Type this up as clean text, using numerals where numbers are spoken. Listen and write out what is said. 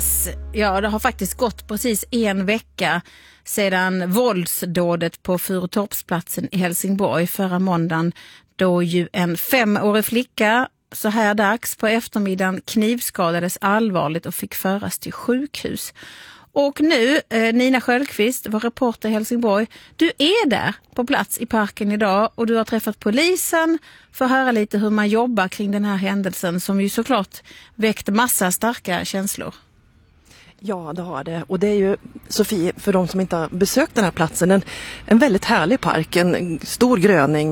Yes, ja, det har faktiskt gått precis en vecka sedan våldsdådet på Furutorpsplatsen i Helsingborg förra måndagen, då ju en 5-årig flicka så här dags på eftermiddagen knivskadades allvarligt och fick föras till sjukhus. Och nu, Nina Sköldqvist, vår reporter i Helsingborg, du är där på plats i parken idag och du har träffat polisen för att höra lite hur man jobbar kring den här händelsen som ju såklart väckt massa starka känslor. Ja, det har det. Och det är ju, Sofie, för de som inte har besökt den här platsen, en väldigt härlig park, en stor gröning